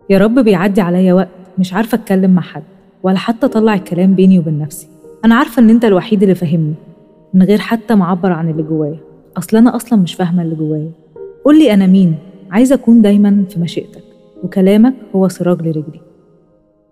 يا رب بيعدي عليا وقت مش عارفة أتكلم مع حد ولا حتى أطلع الكلام بيني وبين نفسي. أنا عارفة إن أنت الوحيد اللي فاهمني من غير حتى ما أعبر عن اللي جوايا. أنا أصلا مش فاهمة اللي جوايا. قولي أنا مين؟ عايزة أكون دايما في مشيئتك، وكلامك هو سراج لرجلي.